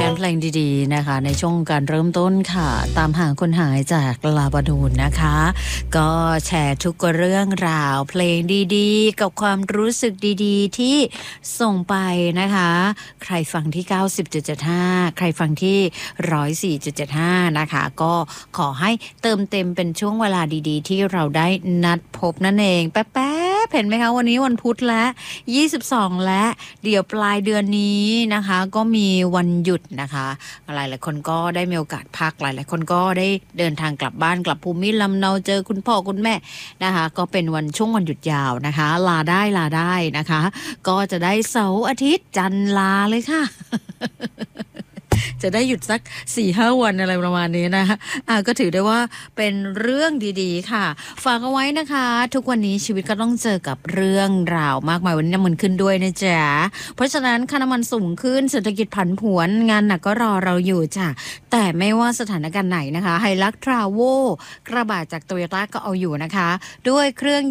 การเพลงดีๆนะคะในช่วงการเริ่มต้นค่ะตามหาคนหายจากลาบานูนนะคะก็แชร์ทุกเรื่องราวเพลงดีๆกับความรู้สึกดีๆที่ส่งไปนะคะใครฟังที่ 90.75 ใครฟังที่ 104.75 นะคะก็ขอให้เติมเต็มเป็นช่วงเวลาดีๆที่เราได้นัดพบนั่นเองแป๊บๆเห็นไหมคะวันนี้วันพุธและ22และเดี๋ยวปลายเดือนนี้นะคะก็มีวันหยุดนะคะหลายๆคนก็ได้มีโอกาสพักหลายๆคนก็ได้เดินทางกลับบ้านกลับภูมิลำเนาเจอคุณพ่อคุณแม่นะคะก็เป็นช่วงวันหยุดยาวนะคะลาได้นะคะก็จะได้เสาร์อาทิตย์จันทร์ลาเลยค่ะ จะได้หยุดสัก 4-5 วันอะไรประมาณนี้นะคะก็ถือได้ว่าเป็นเรื่องดีๆค่ะฝากเอาไว้นะคะทุกวันนี้ชีวิตก็ต้องเจอกับเรื่องราวมากมายวันนี้น้ำมันขึ้นด้วยนะจ๊ะเพราะฉะนั้นค่าน้ำมันสูงขึ้นเศรษฐกิจผันผวนงานหนักก็รอเราอยู่จ้ะแต่ไม่ว่าสถานการณ์ไหนนะคะไฮลักทราโวกระบะจากโตโยต้าก็เอาอยู่นะคะด้วยเครื่อง